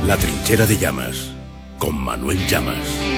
La trinchera de Llamas, con Manuel Llamas.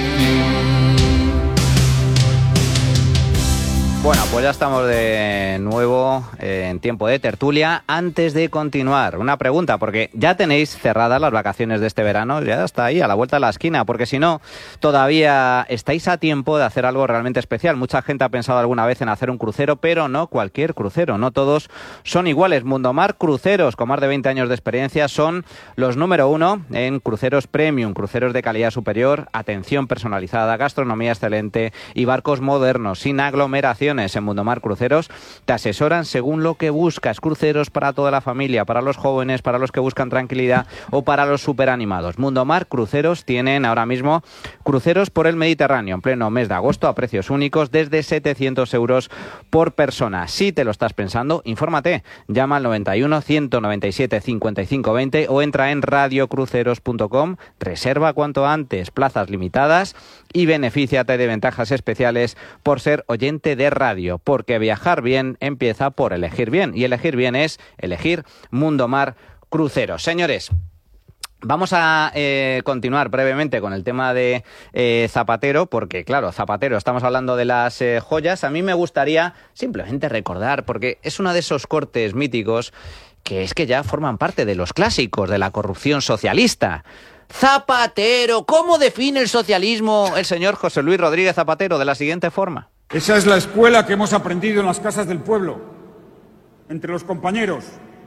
Bueno, pues ya estamos de nuevo en tiempo de tertulia. Antes de continuar, una pregunta, porque ya tenéis cerradas las vacaciones de este verano, ya está ahí, a la vuelta de la esquina, porque si no, todavía estáis a tiempo de hacer algo realmente especial. Mucha gente ha pensado alguna vez en hacer un crucero, pero no cualquier crucero, no todos son iguales. Mundomar Cruceros, con más de 20 años de experiencia, son los número uno en cruceros premium, cruceros de calidad superior, atención personalizada, gastronomía excelente y barcos modernos, sin aglomeración. En Mundomar Cruceros te asesoran según lo que buscas. Cruceros para toda la familia, para los jóvenes, para los que buscan tranquilidad o para los superanimados. Mundomar Cruceros tienen ahora mismo cruceros por el Mediterráneo en pleno mes de agosto a precios únicos desde 700 euros por persona. Si te lo estás pensando, infórmate. Llama al 91 197 55 20 o entra en radiocruceros.com. Reserva cuanto antes, plazas limitadas y benefíciate de ventajas especiales por ser oyente de radio, porque viajar bien empieza por elegir bien, y elegir bien es elegir Mundomar Cruceros. Señores, vamos a continuar brevemente con el tema de Zapatero, porque claro, Zapatero, estamos hablando de las joyas. A mí me gustaría simplemente recordar, porque es uno de esos cortes míticos que es que ya forman parte de los clásicos de la corrupción socialista. Zapatero, ¿cómo define el socialismo el señor José Luis Rodríguez Zapatero? De la siguiente forma. Esa es la escuela que hemos aprendido en las casas del pueblo, entre los compañeros.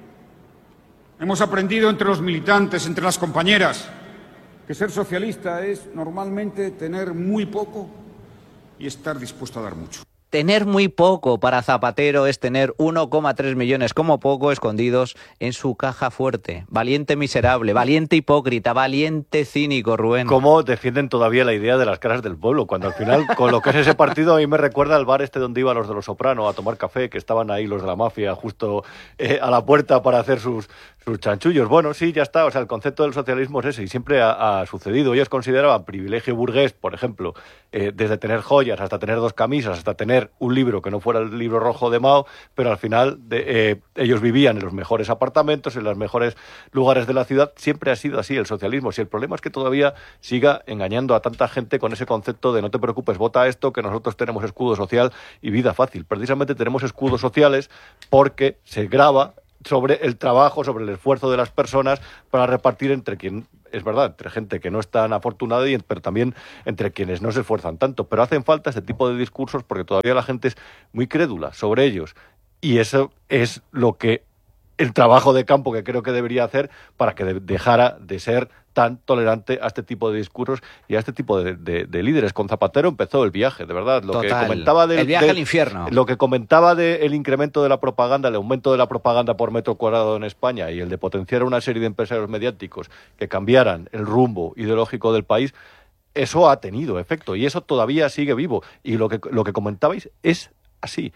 Hemos aprendido entre los militantes, entre las compañeras, que ser socialista es normalmente tener muy poco y estar dispuesto a dar mucho. Tener muy poco para Zapatero es tener 1,3 millones como poco escondidos en su caja fuerte. Valiente miserable, valiente hipócrita, valiente cínico, Rubén. ¿Cómo defienden todavía la idea de las caras del pueblo? Cuando al final, con lo que es ese partido, a mí me recuerda al bar este donde iban los de Los Soprano a tomar café, que estaban ahí los de la mafia justo a la puerta para hacer sus chanchullos. Bueno, sí, ya está. O sea, el concepto del socialismo es ese y siempre ha sucedido. Ellos consideraban privilegio burgués, por ejemplo, desde tener joyas hasta tener 2 camisas, hasta tener un libro que no fuera el libro rojo de Mao, pero al final ellos vivían en los mejores apartamentos, en los mejores lugares de la ciudad. Siempre ha sido así el socialismo. Si el problema es que todavía siga engañando a tanta gente con ese concepto de no te preocupes, vota esto, que nosotros tenemos escudo social y vida fácil. Precisamente tenemos escudos sociales porque se grava sobre el trabajo, sobre el esfuerzo de las personas para repartir entre quien, es verdad, entre gente que no es tan afortunada, pero también entre quienes no se esfuerzan tanto. Pero hacen falta este tipo de discursos porque todavía la gente es muy crédula sobre ellos. Y eso es lo que el trabajo de campo que creo que debería hacer para que dejara de ser tan tolerante a este tipo de discursos y a este tipo de líderes. Con Zapatero empezó el viaje, de verdad. Lo Total. que comentaba el viaje al infierno. Lo que comentaba del incremento de la propaganda, el aumento de la propaganda por metro cuadrado en España y el de potenciar una serie de empresarios mediáticos que cambiaran el rumbo ideológico del país, eso ha tenido efecto y eso todavía sigue vivo. Y lo que comentabais es así.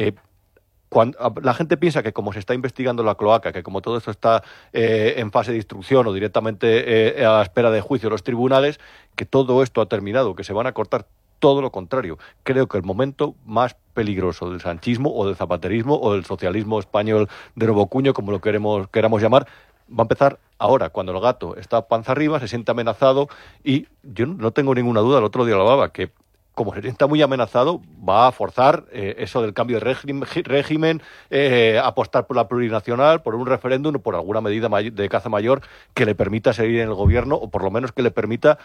Cuando la gente piensa que como se está investigando la cloaca, que como todo esto está en fase de instrucción o directamente a la espera de juicio en los tribunales, que todo esto ha terminado, que se van a cortar, todo lo contrario. Creo que el momento más peligroso del sanchismo o del zapaterismo o del socialismo español de nuevo cuño, como lo queramos llamar, va a empezar ahora, cuando el gato está panza arriba, se siente amenazado y yo no tengo ninguna duda, el otro día lo hablaba, que como se sienta muy amenazado, va a forzar eso del cambio de régimen, apostar por la plurinacional, por un referéndum o por alguna medida de caza mayor que le permita seguir en el gobierno o por lo menos que le permita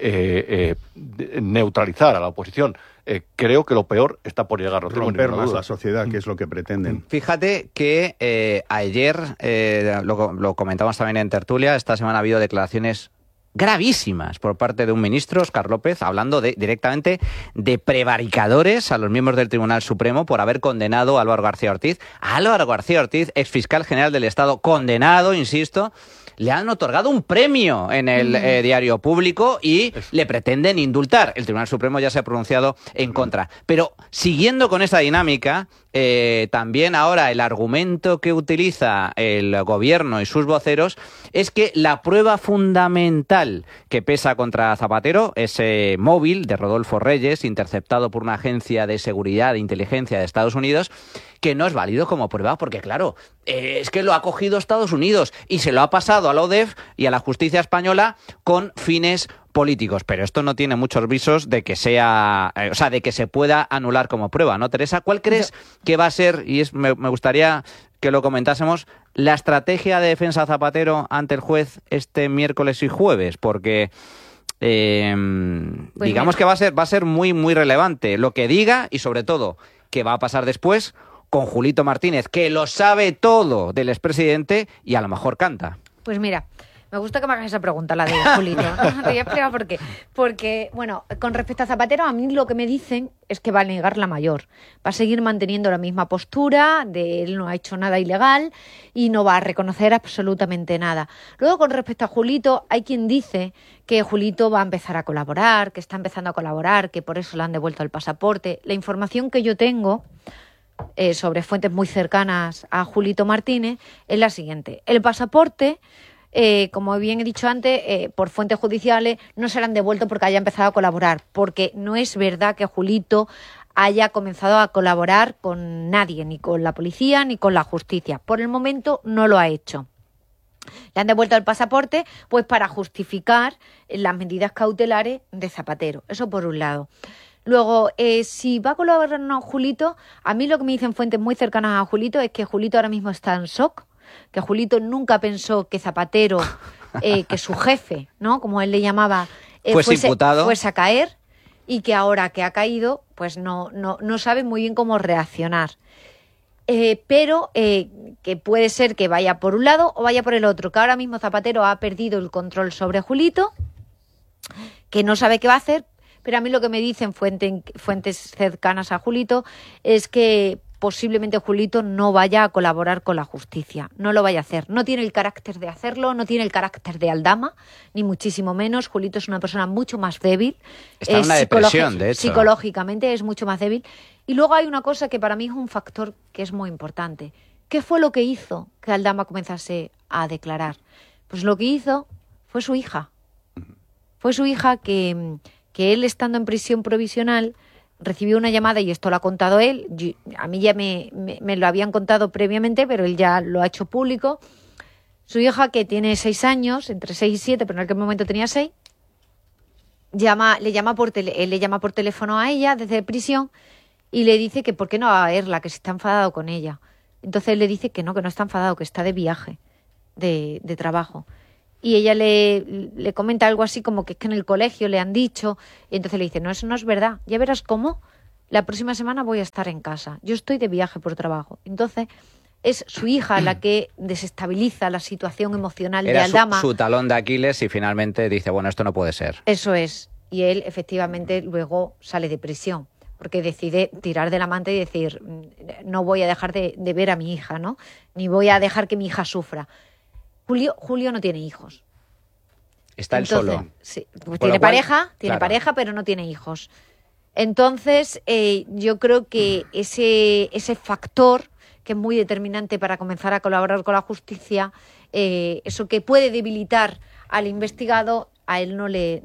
neutralizar a la oposición. Creo que lo peor está por llegar. No romper más la sociedad, que es lo que pretenden. Fíjate que ayer, lo comentamos también en tertulia, esta semana ha habido declaraciones gravísimas por parte de un ministro, Óscar López, hablando directamente de prevaricadores a los miembros del Tribunal Supremo por haber condenado a Álvaro García Ortiz. A Álvaro García Ortiz, exfiscal general del Estado, condenado, insisto, le han otorgado un premio en el diario público y le pretenden indultar. El Tribunal Supremo ya se ha pronunciado en contra. Pero siguiendo con esta dinámica, también ahora el argumento que utiliza el gobierno y sus voceros es que la prueba fundamental que pesa contra Zapatero, ese móvil de Rodolfo Reyes, interceptado por una agencia de seguridad e inteligencia de Estados Unidos, que no es válido como prueba, porque claro, es que lo ha cogido Estados Unidos y se lo ha pasado a la ODEF y a la justicia española con fines políticos, pero esto no tiene muchos visos de que sea, de que se pueda anular como prueba, ¿no, Teresa? ¿Cuál crees que va a ser, y me gustaría que lo comentásemos, la estrategia de defensa Zapatero ante el juez este miércoles y jueves? Porque digamos que va a ser muy, muy relevante lo que diga y sobre todo qué va a pasar después con Julito Martínez, que lo sabe todo del expresidente y a lo mejor canta. Pues mira, me gusta que me hagas esa pregunta, la de Julito. Te voy a explicar por qué. Porque, bueno, con respecto a Zapatero, a mí lo que me dicen es que va a negar la mayor. Va a seguir manteniendo la misma postura, de él no ha hecho nada ilegal y no va a reconocer absolutamente nada. Luego, con respecto a Julito, hay quien dice que Julito va a empezar a colaborar, que está empezando a colaborar, que por eso le han devuelto el pasaporte. La información que yo tengo sobre fuentes muy cercanas a Julito Martínez es la siguiente. El pasaporte, como bien he dicho antes, por fuentes judiciales no se le han devuelto porque haya empezado a colaborar, porque no es verdad que Julito haya comenzado a colaborar con nadie, ni con la policía ni con la justicia. Por el momento no lo ha hecho. Le han devuelto el pasaporte pues para justificar las medidas cautelares de Zapatero. Eso por un lado. Luego, si va a colaborar o no Julito, a mí lo que me dicen fuentes muy cercanas a Julito es que Julito ahora mismo está en shock, que Julito nunca pensó que Zapatero, que su jefe, ¿no?, como él le llamaba, fuese a caer, y que ahora que ha caído, pues no sabe muy bien cómo reaccionar. Pero que puede ser que vaya por un lado o vaya por el otro, que ahora mismo Zapatero ha perdido el control sobre Julito, que no sabe qué va a hacer, pero a mí lo que me dicen fuentes cercanas a Julito es que posiblemente Julito no vaya a colaborar con la justicia, no lo vaya a hacer. No tiene el carácter de hacerlo, no tiene el carácter de Aldama, ni muchísimo menos. Julito es una persona mucho más débil. Está en una depresión, de hecho. Psicológicamente es mucho más débil. Y luego hay una cosa que para mí es un factor que es muy importante. ¿Qué fue lo que hizo que Aldama comenzase a declarar? Pues lo que hizo fue su hija. Fue su hija que él, estando en prisión provisional, recibió una llamada, y esto lo ha contado él, a mí ya me lo habían contado previamente, pero él ya lo ha hecho público. Su hija, que tiene 6 años, entre 6 y 7, pero en aquel momento tenía 6, le llama por teléfono a ella desde prisión y le dice que por qué no va a verla, que se está enfadado con ella. Entonces él le dice que no está enfadado, que está de viaje, de trabajo. Y ella le comenta algo así como que es que en el colegio le han dicho, y entonces le dice, no, eso no es verdad, ya verás cómo la próxima semana voy a estar en casa, yo estoy de viaje por trabajo. Entonces es su hija la que desestabiliza la situación emocional de Aldama. Su talón de Aquiles, y finalmente dice, bueno, esto no puede ser. Eso es, y él efectivamente luego sale de prisión, porque decide tirar del amante y decir, no voy a dejar de ver a mi hija, ¿no?, ni voy a dejar que mi hija sufra. Julio no tiene hijos. Está él solo. Sí, pues tiene pareja, pero no tiene hijos. Entonces, yo creo que ese factor, que es muy determinante para comenzar a colaborar con la justicia, eso que puede debilitar al investigado, a él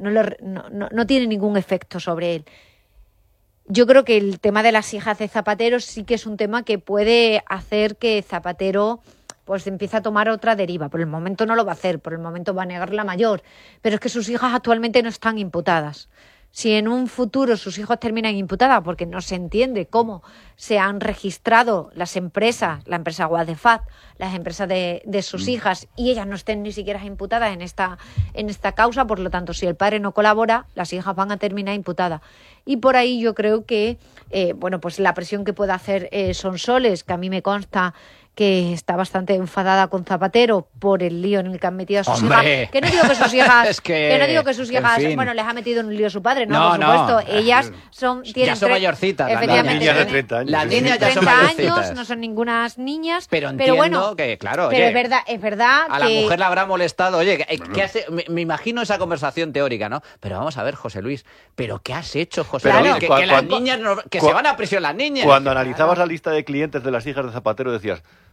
no tiene ningún efecto sobre él. Yo creo que el tema de las hijas de Zapatero sí que es un tema que puede hacer que Zapatero pues empieza a tomar otra deriva. Por el momento no lo va a hacer, por el momento va a negar la mayor, pero es que sus hijas actualmente no están imputadas. Si en un futuro sus hijos terminan imputadas, porque no se entiende cómo se han registrado las empresas, la empresa Guadefat, las empresas de sus hijas, y ellas no estén ni siquiera imputadas en esta causa, por lo tanto, si el padre no colabora, las hijas van a terminar imputadas. Y por ahí yo creo que, pues la presión que pueda hacer Sonsoles, que a mí me consta que está bastante enfadada con Zapatero por el lío en el que han metido a sus hijas. Que no digo que sus hijas, en fin, les ha metido en un lío su padre, no, por supuesto. Ellas ya son mayorcitas. Efectivamente, las niñas de 30 años. Las niñas ya son 30 mayorcitas. años, no son ningunas niñas. Pero entiendo bueno, que, claro, pero oye, es verdad a que la mujer le habrá molestado. Oye, ¿qué hace? Me imagino esa conversación teórica, ¿no? Pero vamos a ver, José Luis, ¿pero qué has hecho, José Luis? Claro. Que las niñas, que se van a prisión las niñas. Cuando analizabas la lista de clientes de las hijas de Zapatero decías,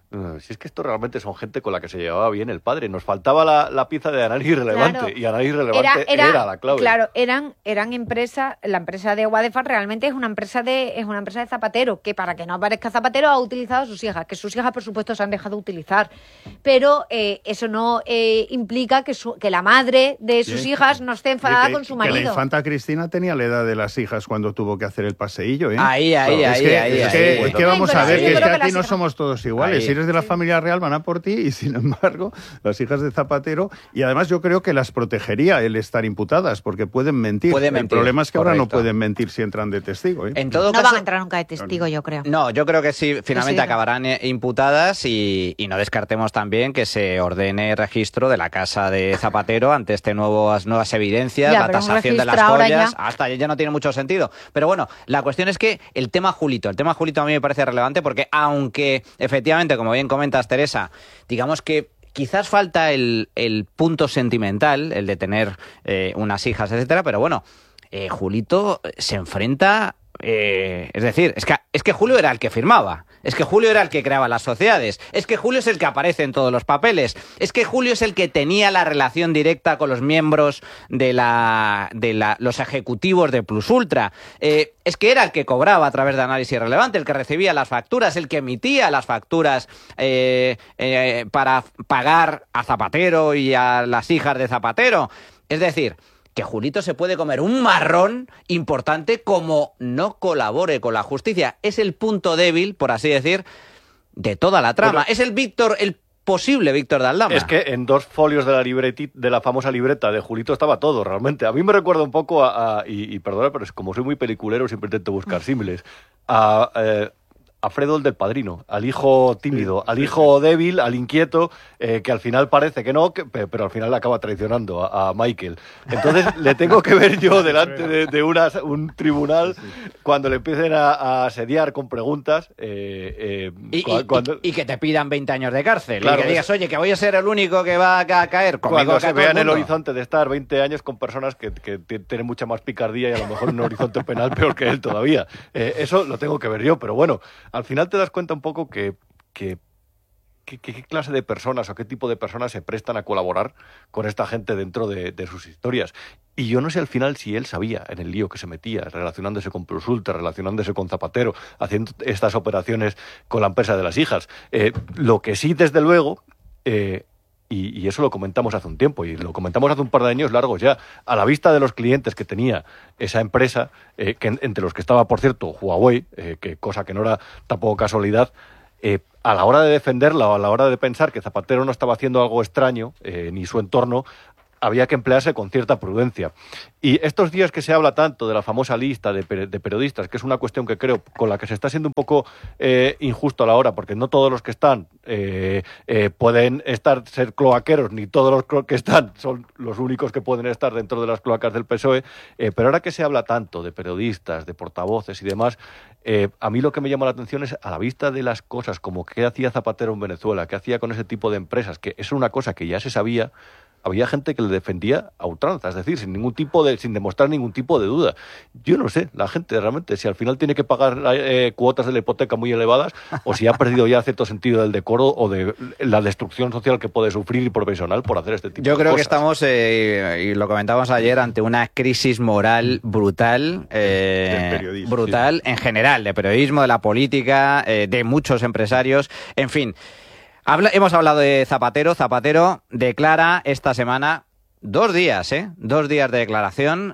Si es que esto realmente son gente con la que se llevaba bien el padre. Nos faltaba la pieza de análisis relevante, claro. Y análisis relevante era la clave. Claro, eran empresas, la empresa de Guadefar realmente es una empresa de Zapatero, que para que no aparezca Zapatero ha utilizado a sus hijas, que sus hijas por supuesto se han dejado utilizar, pero eso no implica que la madre de sus hijas no esté enfadada con su marido. Que la infanta Cristina tenía la edad de las hijas cuando tuvo que hacer el paseillo, ¿eh? Ahí. Es que vamos a ver, que es que aquí no somos todos iguales. Ahí. Si eres de la familia real van a por ti y sin embargo las hijas de Zapatero, y además yo creo que las protegería el estar imputadas porque pueden mentir. El problema es que ahora no pueden mentir si entran de testigo, ¿eh? En todo no caso, van a entrar nunca de testigo, yo creo. No, yo creo que sí, finalmente acabarán imputadas y no descartemos también que se ordene registro de la casa de Zapatero ante nuevas evidencias, la tasación de las joyas, hasta ya no tiene mucho sentido. Pero bueno, la cuestión es que el tema Julito a mí me parece relevante porque aunque efectivamente, como bien comentas, Teresa, digamos que quizás falta el punto sentimental, el de tener unas hijas, etcétera, pero bueno, Julito se enfrenta... es decir, es que Julio era el que firmaba, es que Julio era el que creaba las sociedades, es que Julio es el que aparece en todos los papeles, es que Julio es el que tenía la relación directa con los miembros de los ejecutivos de Plus Ultra, es que era el que cobraba a través de Análisis Relevante, el que recibía las facturas, el que emitía las facturas para pagar a Zapatero y a las hijas de Zapatero. Es decir, que Julito se puede comer un marrón importante como no colabore con la justicia. Es el punto débil, por así decir, de toda la trama. Es el posible Víctor de Aldama. Es que en 2 folios de la famosa libreta de Julito estaba todo, realmente. A mí me recuerda un poco y perdona, pero es como soy muy peliculero, siempre intento buscar símiles, a Fredo, el del Padrino, al hijo tímido, al hijo débil, al inquieto, que al final parece que no, pero al final le acaba traicionando a Michael. Entonces le tengo que ver yo delante de un tribunal cuando le empiecen a asediar con preguntas. Y que te pidan 20 años de cárcel. Claro, y que digas, oye, que voy a ser el único que va a caer. Cuando se vea en el horizonte de estar 20 años con personas que tienen mucha más picardía y a lo mejor un horizonte penal peor que él todavía. Eso lo tengo que ver yo, pero bueno, al final te das cuenta un poco que qué clase de personas o qué tipo de personas se prestan a colaborar con esta gente dentro de sus historias. Y yo no sé al final si él sabía en el lío que se metía, relacionándose con Plus Ultra, relacionándose con Zapatero, haciendo estas operaciones con la empresa de las hijas. Lo que sí, desde luego... Y eso lo comentamos hace un tiempo, y lo comentamos hace un par de años largos ya, a la vista de los clientes que tenía esa empresa, entre los que estaba, por cierto, Huawei, que cosa que no era tampoco casualidad, a la hora de defenderla o a la hora de pensar que Zapatero no estaba haciendo algo extraño, ni su entorno, había que emplearse con cierta prudencia. Y estos días que se habla tanto de la famosa lista de periodistas, que es una cuestión que creo con la que se está siendo un poco injusto a la hora, porque no todos los que están pueden ser cloaqueros, ni todos los que están son los únicos que pueden estar dentro de las cloacas del PSOE, pero ahora que se habla tanto de periodistas, de portavoces y demás, a mí lo que me llama la atención es, a la vista de las cosas como qué hacía Zapatero en Venezuela, qué hacía con ese tipo de empresas, que es una cosa que ya se sabía, había gente que le defendía a ultranza, es decir, sin demostrar ningún tipo de duda. Yo no sé, la gente realmente, si al final tiene que pagar cuotas de la hipoteca muy elevadas, o si ha perdido ya cierto sentido del decoro o de la destrucción social que puede sufrir y profesional por hacer este tipo de cosas. Yo creo que estamos, y lo comentábamos ayer, ante una crisis moral brutal, brutal en general, de periodismo, de la política, de muchos empresarios, en fin. Hemos hablado de Zapatero. Zapatero declara esta semana 2 días, 2 días de declaración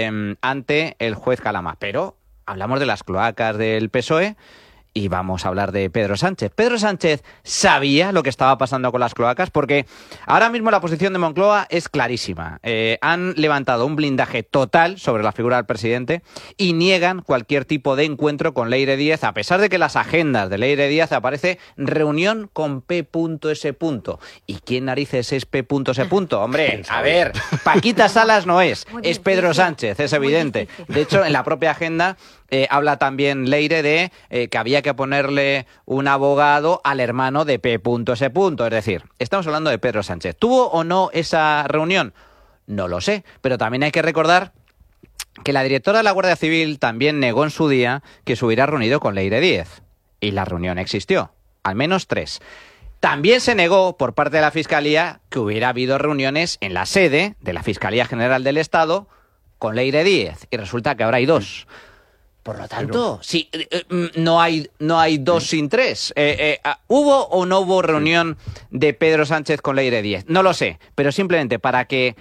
ante el juez Calama. Pero hablamos de las cloacas del PSOE y vamos a hablar de Pedro Sánchez. Pedro Sánchez sabía lo que estaba pasando con las cloacas porque ahora mismo la posición de Moncloa es clarísima. Han levantado un blindaje total sobre la figura del presidente y niegan cualquier tipo de encuentro con Leire Díaz, a pesar de que en las agendas de Leire Díaz aparece reunión con P.S. ¿Y quién narices es P.S.? Hombre, a ver, Paquita Salas no es Pedro Sánchez, es evidente. De hecho, en la propia agenda habla también Leire de que había que ponerle un abogado al hermano de P.S. Es decir, estamos hablando de Pedro Sánchez. ¿Tuvo o no esa reunión? No lo sé, pero también hay que recordar que la directora de la Guardia Civil también negó en su día que se hubiera reunido con Leire Díaz. Y la reunión existió. al menos 3. También se negó por parte de la Fiscalía que hubiera habido reuniones en la sede de la Fiscalía General del Estado con Leire Díez, y resulta que ahora hay 2. Por lo tanto, sí, no hay 2 sin 3. ¿Hubo o no hubo reunión de Pedro Sánchez con Leire Díez? No lo sé, pero simplemente para que...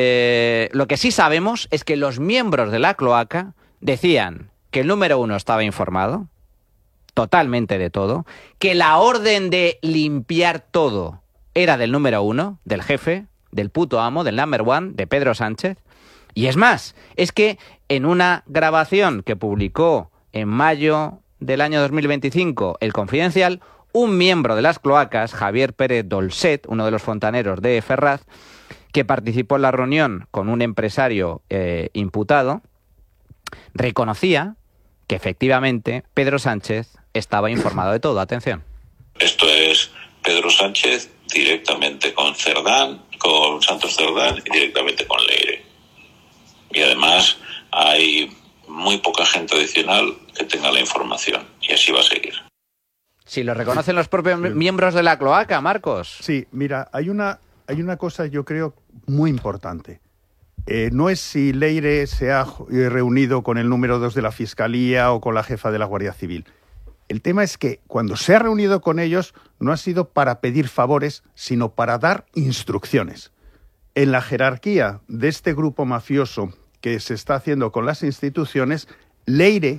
lo que sí sabemos es que los miembros de la cloaca decían que el número 1 estaba informado, totalmente de todo, que la orden de limpiar todo era del número 1, del jefe, del puto amo, del number 1, de Pedro Sánchez. Y es más, es que en una grabación que publicó en mayo del año 2025 El Confidencial, un miembro de las cloacas, Javier Pérez Dolcet, uno de los fontaneros de Ferraz, que participó en la reunión con un empresario imputado, reconocía que efectivamente Pedro Sánchez estaba informado de todo. Atención. Esto es Pedro Sánchez directamente con Cerdán, con Santos Cerdán y directamente con Leire. Y además hay muy poca gente adicional que tenga la información. Y así va a seguir. Si lo reconocen los propios miembros de la cloaca, Marcos. Sí, mira, hay una cosa yo creo muy importante. No es si Leire se ha reunido con el número 2 de la Fiscalía o con la jefa de la Guardia Civil. El tema es que cuando se ha reunido con ellos no ha sido para pedir favores, sino para dar instrucciones. En la jerarquía de este grupo mafioso que se está haciendo con las instituciones, Leire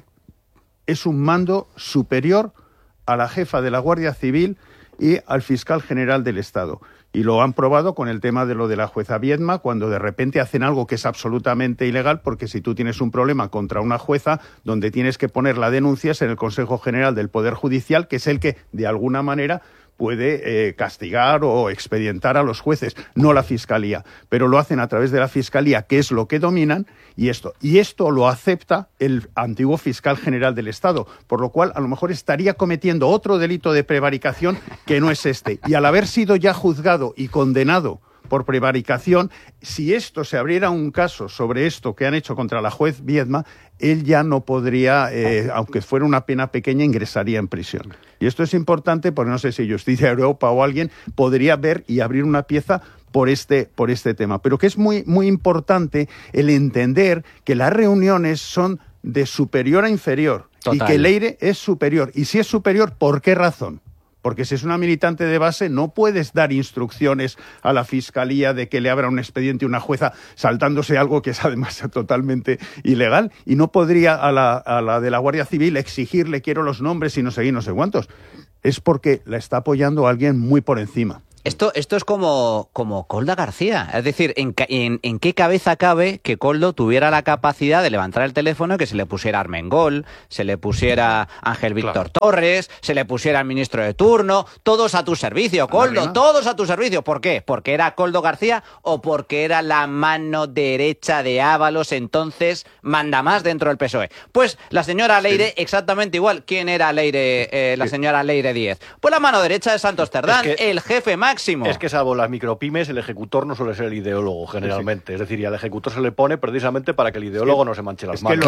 es un mando superior a la jefa de la Guardia Civil y al fiscal general del Estado. Y lo han probado con el tema de lo de la jueza Viedma, cuando de repente hacen algo que es absolutamente ilegal, porque si tú tienes un problema contra una jueza, donde tienes que poner la denuncia es en el Consejo General del Poder Judicial, que es el que, de alguna manera, puede castigar o expedientar a los jueces, no la Fiscalía. Pero lo hacen a través de la Fiscalía, que es lo que dominan, y esto lo acepta el antiguo fiscal general del Estado, por lo cual a lo mejor estaría cometiendo otro delito de prevaricación que no es este. Y al haber sido ya juzgado y condenado por prevaricación, si esto se abriera un caso sobre esto que han hecho contra la juez Viedma, él ya no podría, aunque fuera una pena pequeña, ingresaría en prisión. Y esto es importante porque no sé si Justicia Europa o alguien podría ver y abrir una pieza por este tema. Pero que es muy, muy importante el entender que las reuniones son de superior a inferior. Total. Y que Leire es superior. Y si es superior, ¿por qué razón? Porque si es una militante de base, no puedes dar instrucciones a la Fiscalía de que le abra un expediente a una jueza saltándose algo que es además totalmente ilegal. Y no podría a la de la Guardia Civil exigirle quiero los nombres y no sé cuántos. Es porque la está apoyando alguien muy por encima. Esto es como Koldo García. Es decir, ¿en qué cabeza cabe que Koldo tuviera la capacidad de levantar el teléfono y que se le pusiera Armengol, se le pusiera Ángel Víctor Torres, se le pusiera el ministro de turno, todos a tu servicio, Koldo, todos a tu servicio? ¿Por qué? ¿Porque era Koldo García o porque era la mano derecha de Ábalos, entonces manda más dentro del PSOE? Pues la señora Leire, exactamente igual. ¿Quién era Leire, la señora Leire Díez? Pues la mano derecha de Santos Cerdán, el jefe máximo. Es que salvo las micropymes, el ejecutor no suele ser el ideólogo generalmente. Sí. Es decir, y al ejecutor se le pone precisamente para que el ideólogo no se manche las manos.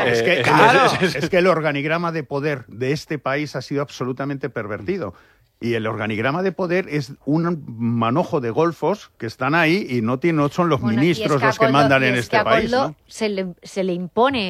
Es que el organigrama de poder de este país ha sido absolutamente pervertido. Y el organigrama de poder es un manojo de golfos que están ahí y no son los ministros los que mandan en este país, ¿no? Se lo imponen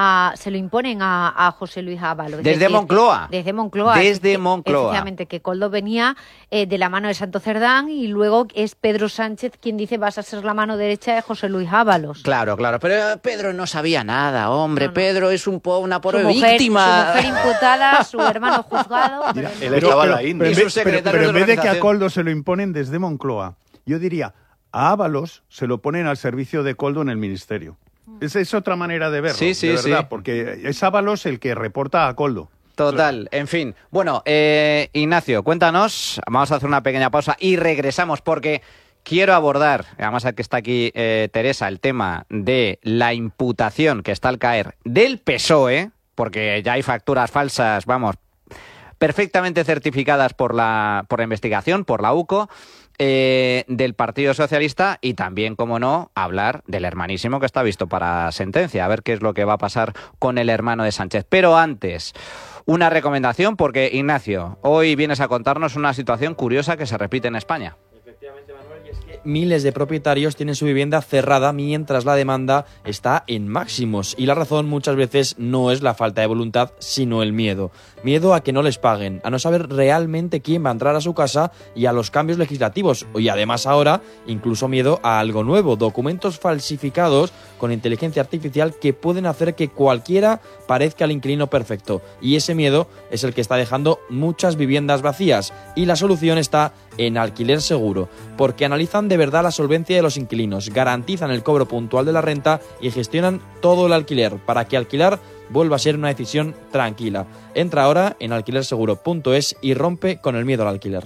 a José Luis Ábalos. Desde Moncloa. Desde Moncloa. Efectivamente, que Koldo venía de la mano de Santos Cerdán y luego es Pedro Sánchez quien dice vas a ser la mano derecha de José Luis Ábalos. Claro, pero Pedro no sabía nada, hombre. No. Pedro es una pobre víctima. Su mujer imputada, su hermano juzgado. Él estaba en la India. Pero en vez de que a Koldo se lo imponen desde Moncloa, yo diría, a Ábalos se lo ponen al servicio de Koldo en el ministerio. Esa es otra manera de verlo, de verdad, porque es Ábalos el que reporta a Koldo. Total, en fin. Bueno, Ignacio, cuéntanos, vamos a hacer una pequeña pausa y regresamos porque quiero abordar, además que está aquí Teresa, el tema de la imputación que está al caer del PSOE, porque ya hay facturas falsas, perfectamente certificadas por la investigación, por la UCO, del Partido Socialista y también, como no, hablar del hermanísimo que está visto para sentencia, a ver qué es lo que va a pasar con el hermano de Sánchez. Pero antes, una recomendación, porque Ignacio, hoy vienes a contarnos una situación curiosa que se repite en España. Efectivamente, Manuel, y es que miles de propietarios tienen su vivienda cerrada mientras la demanda está en máximos, y la razón muchas veces no es la falta de voluntad, sino el miedo. Miedo a que no les paguen, a no saber realmente quién va a entrar a su casa y a los cambios legislativos, y además ahora incluso miedo a algo nuevo, documentos falsificados con inteligencia artificial que pueden hacer que cualquiera parezca el inquilino perfecto, y ese miedo es el que está dejando muchas viviendas vacías, y la solución está en Alquiler Seguro, porque analizan de verdad la solvencia de los inquilinos, garantizan el cobro puntual de la renta y gestionan todo el alquiler para que alquilar vuelva a ser una decisión tranquila. Entra ahora en alquilerseguro.es y rompe con el miedo al alquiler.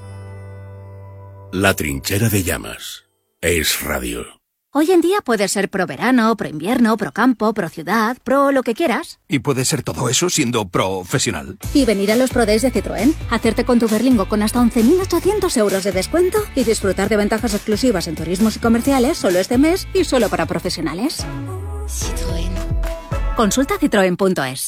La Trinchera de Llamas. Es radio. Hoy en día puedes ser pro verano, pro invierno, pro campo, pro ciudad, pro lo que quieras. ¿Y puedes ser todo eso siendo profesional? Y venir a los Pro Days de Citroën, hacerte con tu Berlingo con hasta 11.800 euros de descuento y disfrutar de ventajas exclusivas en turismos y comerciales solo este mes y solo para profesionales. Citroën. Consulta citroen.es.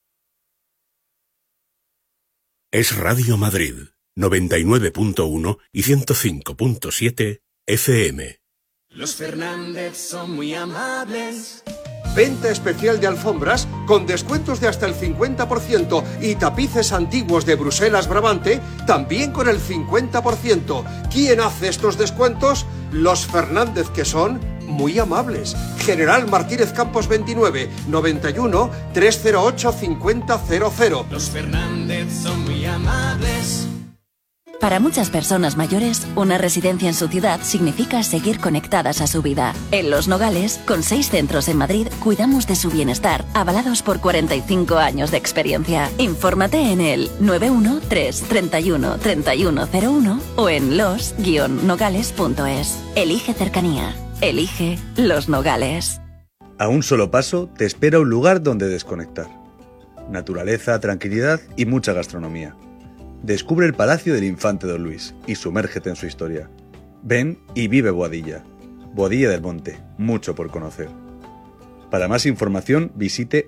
Es Radio Madrid, 99.1 y 105.7 FM. Los Fernández son muy amables. Venta especial de alfombras con descuentos de hasta el 50% y tapices antiguos de Bruselas Brabante también con el 50%. ¿Quién hace estos descuentos? Los Fernández, que son muy amables. General Martínez Campos 29, 91 308 5000. Los Fernández son muy amables. Para muchas personas mayores, una residencia en su ciudad significa seguir conectadas a su vida. En Los Nogales, con 6 centros en Madrid, cuidamos de su bienestar, avalados por 45 años de experiencia. Infórmate en el 913 31 3101 o en los-nogales.es. Elige cercanía. Elige Los Nogales. A un solo paso te espera un lugar donde desconectar. Naturaleza, tranquilidad y mucha gastronomía. Descubre el Palacio del Infante Don Luis y sumérgete en su historia. Ven y vive Boadilla. Boadilla del Monte, mucho por conocer. Para más información visite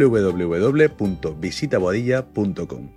www.visitaboadilla.com.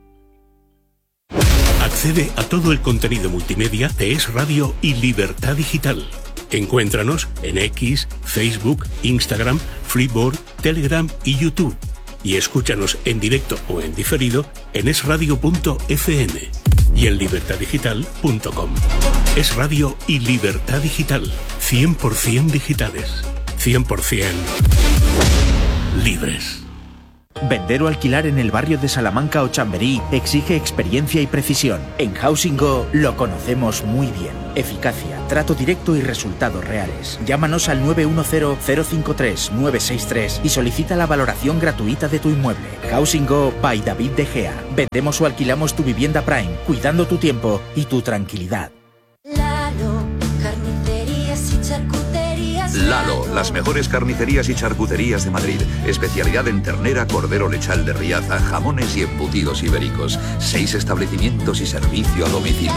Accede a todo el contenido multimedia de Es Radio y Libertad Digital. Encuéntranos en X, Facebook, Instagram, Freeboard, Telegram y YouTube. Y escúchanos en directo o en diferido en esradio.fm y en libertaddigital.com. Es Radio y Libertad Digital. 100% digitales. 100% libres. Vender o alquilar en el barrio de Salamanca o Chamberí exige experiencia y precisión. En Housing Go lo conocemos muy bien. Eficacia, trato directo y resultados reales. Llámanos al 910-053-963 y solicita la valoración gratuita de tu inmueble. Housing Go by David De Gea. Vendemos o alquilamos tu vivienda Prime, cuidando tu tiempo y tu tranquilidad. Lalo, las mejores carnicerías y charcuterías de Madrid. Especialidad en ternera, cordero lechal de Riaza, jamones y embutidos ibéricos. 6 establecimientos y servicio a domicilio.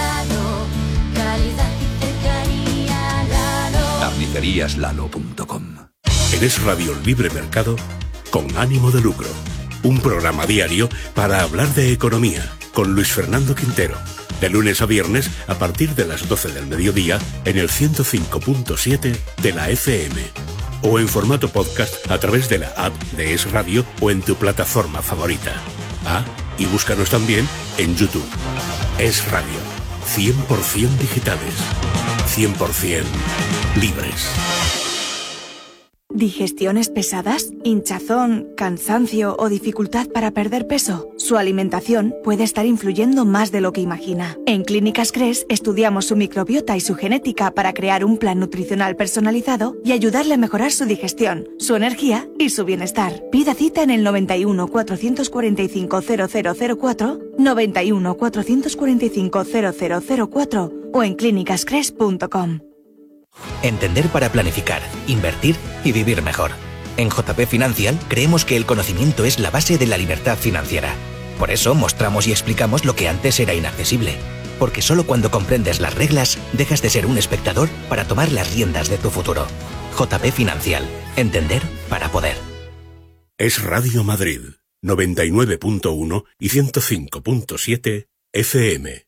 Carniceríaslalo.com. En Es Radio Libre Mercado, con ánimo de lucro. Un programa diario para hablar de economía, con Luis Fernando Quintero. De lunes a viernes, a partir de las 12 del mediodía, en el 105.7 de la FM. O en formato podcast a través de la app de Es Radio o en tu plataforma favorita. Ah, y búscanos también en YouTube. Es Radio. 100% digitales. 100% libres. ¿Digestiones pesadas? ¿Hinchazón, cansancio o dificultad para perder peso? Su alimentación puede estar influyendo más de lo que imagina. En Clínicas Cres estudiamos su microbiota y su genética para crear un plan nutricional personalizado y ayudarle a mejorar su digestión, su energía y su bienestar. Pida cita en el 91 445 0004, 91 445 0004 o en clínicascres.com. Entender para planificar, invertir y vivir mejor. En JP Financial creemos que el conocimiento es la base de la libertad financiera. Por eso mostramos y explicamos lo que antes era inaccesible. Porque solo cuando comprendes las reglas dejas de ser un espectador para tomar las riendas de tu futuro. JP Financial. Entender para poder. Es Radio Madrid, 99.1 y 105.7 FM.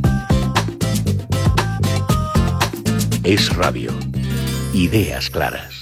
Es Radio. Ideas claras.